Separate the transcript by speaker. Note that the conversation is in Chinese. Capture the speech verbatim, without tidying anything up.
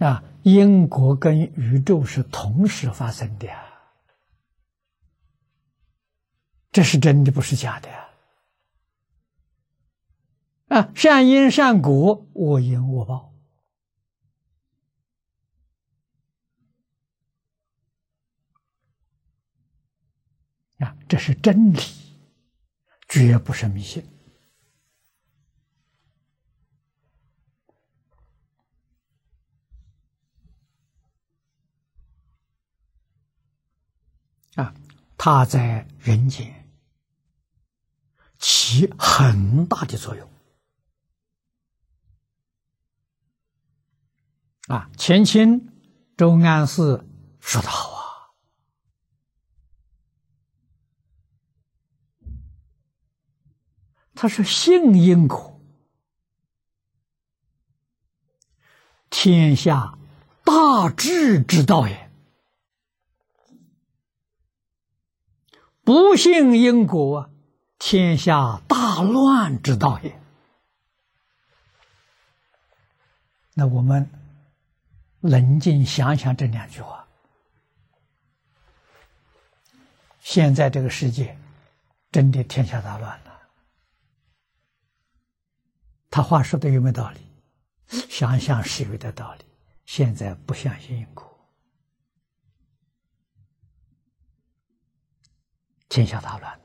Speaker 1: 啊，因果跟宇宙是同时发生的呀，这是真的，不是假的呀。啊，善因善果，恶因恶报。啊，这是真理，绝不是迷信。啊，它在人间起很大的作用。啊，前清周安寺说得好啊，他是信因果，天下大治之道也；不信因果，天下大乱之道也。那我们冷静想想这两句话，现在这个世界真的天下大乱了。他话说的有没有道理？想想是有的道理。现在不相信因果，天下大乱的。